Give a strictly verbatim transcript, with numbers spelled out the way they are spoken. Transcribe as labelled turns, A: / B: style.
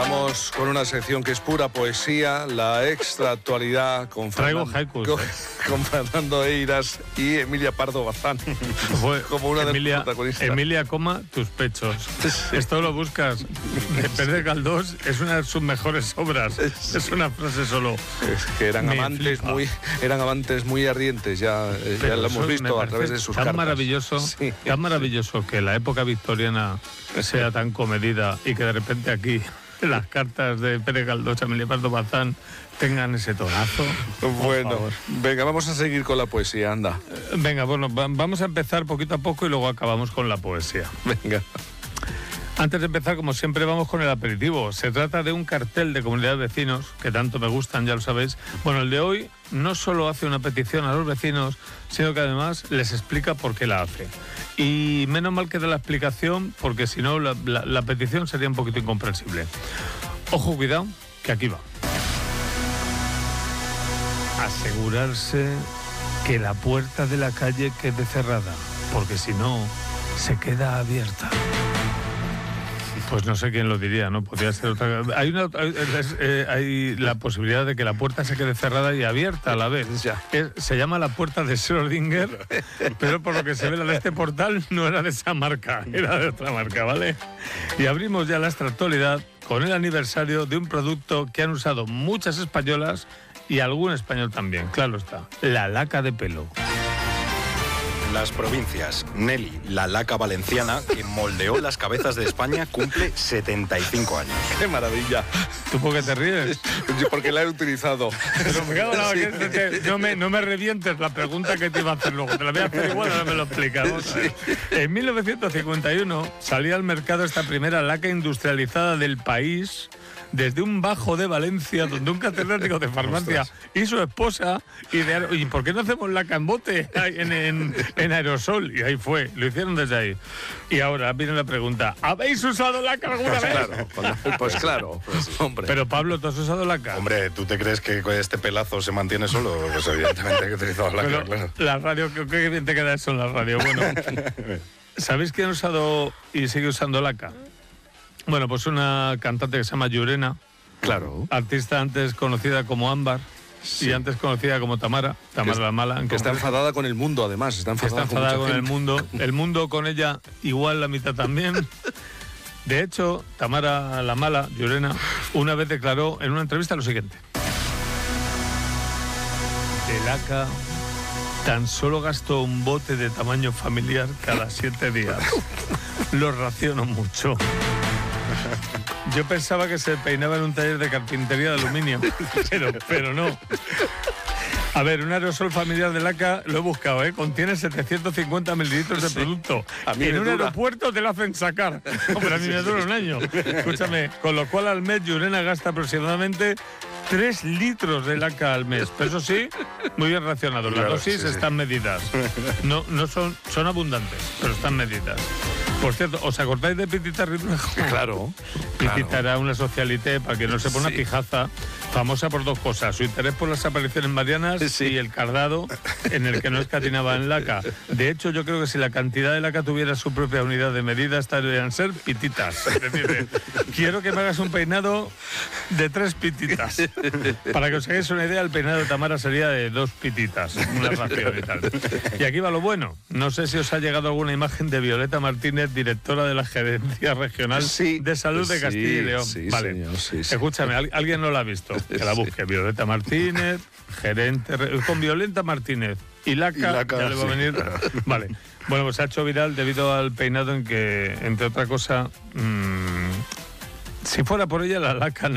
A: Vamos con una sección que es pura poesía, la extra actualidad con
B: Traigo
A: Fernando,
B: haikus,
A: con,
B: ¿eh?
A: con Fernando Eiras y Emilia Pardo Bazán.
B: Fue
A: Como una
B: Emilia,
A: de las protagonistas.
B: Emilia, coma tus pechos.
A: Sí.
B: Esto lo buscas. De Pérez Galdós es una de sus mejores obras.
A: Sí.
B: Es una frase solo.
A: Es que eran
B: Me
A: amantes
B: flipa.
A: muy eran amantes muy ardientes, ya, eh, ya
B: Pero
A: lo
B: eso
A: hemos
B: me
A: visto a
B: parece
A: través de sus
B: tan
A: cartas.
B: maravilloso,
A: Sí.
B: tan maravilloso que la época victoriana sea tan comedida y que de repente aquí las cartas de Pérez Galdós, Emilia Pardo Bazán tengan ese tonazo.
A: Bueno,
B: favor.
A: venga, vamos a seguir con la poesía, anda.
B: Venga, bueno, va- vamos a empezar poquito a poco y luego acabamos con la poesía.
A: Venga.
B: Antes de empezar, como siempre, vamos con el aperitivo. Se trata de un cartel de comunidad de vecinos, que tanto me gustan, ya lo sabéis. Bueno, el de hoy no solo hace una petición a los vecinos, sino que además les explica por qué la hace. Y menos mal que da la explicación, porque si no, la, la- la petición sería un poquito incomprensible. Ojo, cuidado, que aquí va. Asegurarse que la puerta de la calle quede cerrada, porque si no, se queda abierta. Pues no sé quién lo diría, ¿no? Podría ser otra. Hay, una, hay, es, eh, hay la posibilidad de que la puerta se quede cerrada y abierta a la vez.
A: Ya.
B: Es- se llama la puerta de Schrödinger, pero por lo que se ve la de este portal no era de esa marca, era de otra marca, ¿vale? Y abrimos ya la extra actualidad con el aniversario de un producto que han usado muchas españolas y algún español también, claro está, la laca de pelo.
C: Las provincias. Nelly, la laca valenciana, que moldeó las cabezas de España, cumple setenta y cinco años.
A: ¡Qué maravilla!
B: ¿Tú por qué te ríes?
A: Yo porque la he utilizado.
B: Pero me cago en la
A: Sí.
B: que te- te- no, me, no me revientes la pregunta que te iba a hacer luego. Te la voy a hacer igual, ahora me lo explicas. Vamos a ver. En mil novecientos cincuenta y uno salía al mercado esta primera laca industrializada del país desde un bajo de Valencia, donde un catedrático de farmacia y su esposa idearon, ¿y por qué no hacemos laca en bote, en, en, en aerosol? Y ahí fue, lo hicieron desde ahí. Y ahora viene la pregunta, ¿habéis usado laca alguna vez?
A: Claro, pues claro, pues, hombre.
B: Pero Pablo, ¿tú has usado laca?
C: Hombre, ¿tú te crees que con este pelazo se mantiene solo? Pues evidentemente hay que utilizar la
B: Pero
C: laca, claro.
B: la radio, ¿qué, qué bien te queda eso en la radio? Bueno, ¿sabéis quién ha usado y sigue usando laca? Bueno, pues una cantante que se llama Llurena,
A: Claro.
B: artista antes conocida como Ámbar
A: Sí.
B: y antes conocida como Tamara, Tamara
A: Que-
B: la Mala. en
A: Que está
B: concreto,
A: enfadada con el mundo, además. Está
B: que está
A: enfadada,
B: enfadada
A: con,
B: con
A: mucha
B: el
A: gente.
B: mundo. El mundo con ella igual la mitad también. De hecho, Tamara la Mala, Llurena, una vez declaró en una entrevista lo siguiente. De laca tan solo gasto un bote de tamaño familiar cada siete días. Lo raciono mucho. Yo pensaba que se peinaba en un taller de carpintería de aluminio, pero, pero no. A ver, un aerosol familiar de laca, lo he buscado, ¿eh? Contiene setecientos cincuenta mililitros de
A: Sí.
B: producto.
A: A mí
B: en
A: me
B: un
A: dura.
B: aeropuerto te lo hacen sacar. Hombre, a mí me dura un año. Escúchame, con lo cual al mes Llurena gasta aproximadamente tres litros de laca al mes. Pero eso sí, muy bien racionado. Las
A: Claro,
B: dosis
A: sí, sí.
B: están medidas. No, no son, son abundantes, pero están medidas. Por cierto, ¿os acordáis de Pitita Ritmejo?
A: Claro.
B: Pitita era una socialité, para que no sepa, una
A: Sí.
B: pijaza, famosa por dos cosas: su interés por las apariciones marianas
A: Sí.
B: y el cardado, en el que no escatinaba en laca. De hecho, yo creo que si la cantidad de laca tuviera su propia unidad de medida, estarían ser pititas. Es decir, de, quiero que me hagas un peinado de tres pititas. Para que os hagáis una idea, el peinado de Tamara sería de dos pititas, una ración y tal. Y aquí va lo bueno. No sé si os ha llegado alguna imagen de Violeta Martínez, directora de la Gerencia Regional
A: Sí,
B: de Salud de
A: sí,
B: Castilla y León.
A: sí,
B: vale.
A: señor, sí, sí.
B: Escúchame, ¿al- ¿alguien no la ha visto? Que la busque. Violeta Martínez, gerente... re- Con Violeta Martínez y Laca,
C: Y Laca,
B: ya le va a
C: sí.
B: venir... Vale. Bueno, pues se ha hecho viral debido al peinado en que, entre otra cosa, mmm, si fuera por ella, la Laca